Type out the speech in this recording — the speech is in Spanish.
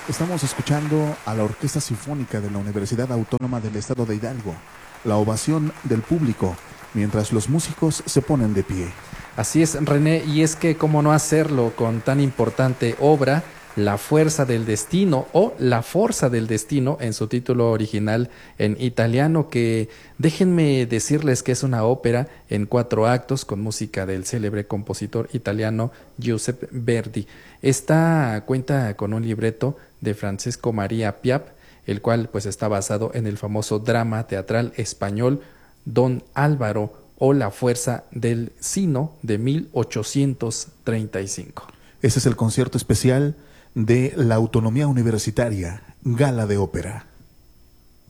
Estamos escuchando a la Orquesta Sinfónica de la Universidad Autónoma del Estado de Hidalgo, la ovación del público, mientras los músicos se ponen de pie. Así es, René, y es que cómo no hacerlo con tan importante obra, La Fuerza del Destino o La Forza del Destino en su título original en italiano, que déjenme decirles que es una ópera en 4 actos con música del célebre compositor italiano Giuseppe Verdi. Esta cuenta con un libreto de Francesco María Piap, el cual pues está basado en el famoso drama teatral español Don Álvaro o La Fuerza del Sino de 1835. Ese es el concierto especial de la Autonomía Universitaria, Gala de Ópera.